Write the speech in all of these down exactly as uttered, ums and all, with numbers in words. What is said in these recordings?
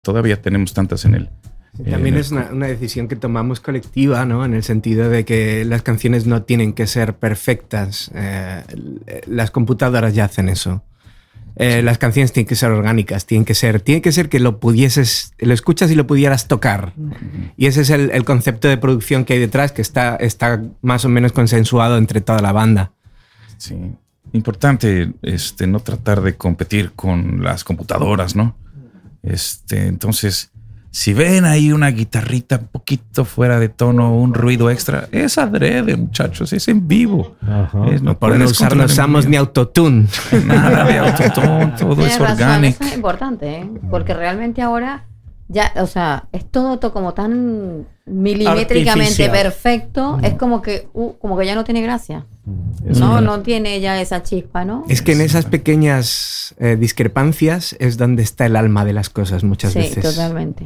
todavía tenemos tantas en el... También eh, es una, una decisión que tomamos colectiva, ¿no? En el sentido de que las canciones no tienen que ser perfectas. Eh, las computadoras ya hacen eso. Eh, sí. Las canciones tienen que ser orgánicas, tienen que ser, tiene que ser que lo pudieses, lo escuchas y lo pudieras tocar. Uh-huh. Y ese es el, el concepto de producción que hay detrás, que está, está más o menos consensuado entre toda la banda. Sí. Importante este, no tratar de competir con las computadoras, ¿no? Este, entonces, si ven ahí una guitarrita un poquito fuera de tono, un ruido extra, es adrede, muchachos, es en vivo. Es, no por no usar, no usamos ni autotune. Nada de autotune, todo Tienes es razón, orgánico. Eso es importante, ¿eh? Porque realmente ahora ya, o sea, es todo, todo como tan milimétricamente artificial. Perfecto, mm. es como que, uh, como que ya no tiene gracia. Mm. No, mm. no tiene ya esa chispa, ¿no? Es que en esas pequeñas eh, discrepancias es donde está el alma de las cosas muchas sí, veces. Sí, totalmente.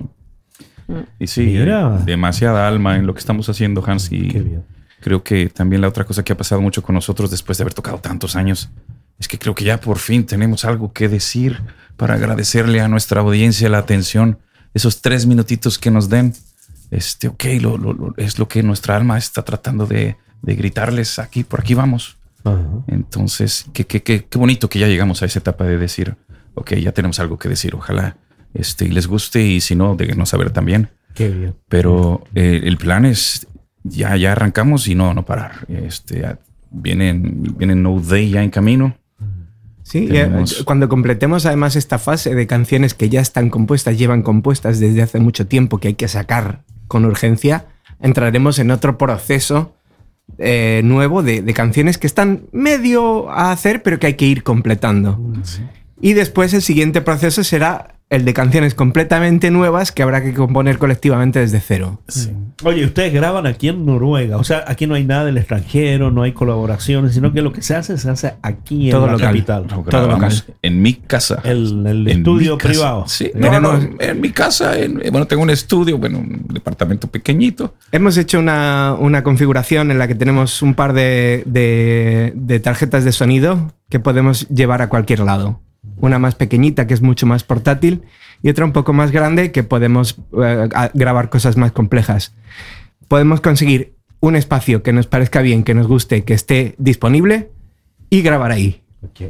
Y sí, Mira. demasiada alma en lo que estamos haciendo, Hans, y creo que también la otra cosa que ha pasado mucho con nosotros después de haber tocado tantos años es que creo que ya por fin tenemos algo que decir para agradecerle a nuestra audiencia la atención, esos tres minutitos que nos den. Este, ok, lo, lo, lo, es lo que nuestra alma está tratando de, de gritarles aquí, por aquí vamos. Uh-huh. Entonces, qué, qué, qué, qué bonito que ya llegamos a esa etapa de decir, ok, ya tenemos algo que decir, ojalá Este, y les guste, y si no, déjenos saber también. Qué bien. Pero eh, el plan es, ya, ya arrancamos y no, no parar. Este, vienen, vienen No Day ya en camino. Sí, Tenemos... cuando completemos además esta fase de canciones que ya están compuestas, llevan compuestas desde hace mucho tiempo, que hay que sacar con urgencia, entraremos en otro proceso eh, nuevo de, de canciones que están medio a hacer, pero que hay que ir completando. Sí. Y después el siguiente proceso será el de canciones completamente nuevas que habrá que componer colectivamente desde cero. Sí. Oye, ustedes graban aquí en Noruega, o sea, aquí no hay nada del extranjero, no hay colaboraciones, sino que lo que se hace, se hace aquí todo en local. la capital. No, todo local. En mi casa. El, el estudio privado. Sí, no, no, en mi casa, en, bueno, tengo un estudio, bueno, un departamento pequeñito. Hemos hecho una, una configuración en la que tenemos un par de, de, de tarjetas de sonido que podemos llevar a cualquier lado. Una más pequeñita, que es mucho más portátil, y otra un poco más grande, que podemos uh, grabar cosas más complejas. Podemos conseguir un espacio que nos parezca bien, que nos guste, que esté disponible, y grabar ahí. Okay.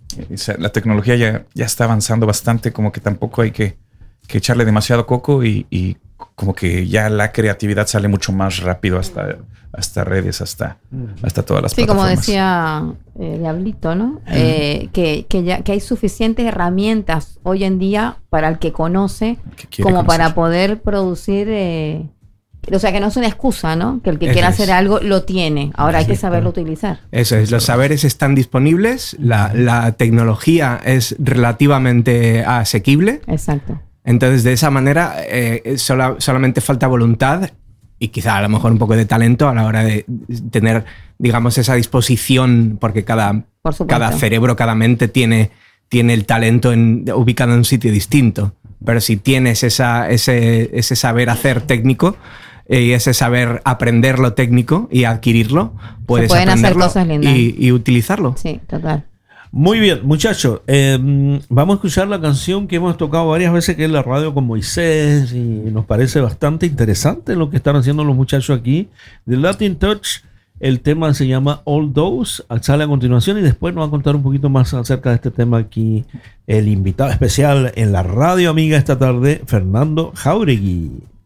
La tecnología ya, ya está avanzando bastante, como que tampoco hay que, que echarle demasiado coco, y, y como que ya la creatividad sale mucho más rápido hasta, hasta redes, hasta, hasta todas las sí, plataformas. Sí, como decía eh, Diablito, ¿no? Eh, que, que, ya, que hay suficientes herramientas hoy en día para el que conoce, que como conocer. Para poder producir... Eh, o sea, que no es una excusa, ¿no? Que el que Eso quiera es. hacer algo lo tiene. Ahora hay que saberlo utilizar. Eso es, los saberes están disponibles, la, la tecnología es relativamente asequible. Exacto. Entonces, de esa manera, eh, sola, solamente falta voluntad y quizá a lo mejor un poco de talento a la hora de tener, digamos, esa disposición, porque cada, cada cerebro, cada mente tiene, tiene el talento en, ubicado en un sitio distinto. Pero si tienes esa, ese, ese saber hacer técnico eh, y ese saber aprender lo técnico y adquirirlo, puedes aprenderlo hacer cosas lindas. Y, y utilizarlo. Sí, total. Muy bien, muchachos, eh, vamos a escuchar la canción que hemos tocado varias veces, que es La Radio con Moisés, y nos parece bastante interesante lo que están haciendo los muchachos aquí. The Latin Touch, el tema se llama All Those, sale a continuación, y después nos va a contar un poquito más acerca de este tema aquí el invitado especial en la Radio Amiga esta tarde, Fernando Jáuregui.